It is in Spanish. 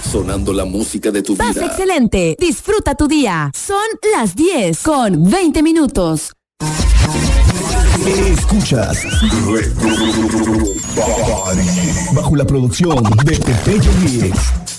sonando la música de tu Vas vida. excelente. Disfruta tu día. Son las 10 con 20 minutos. Escuchas bajo la producción de Pepe Mix.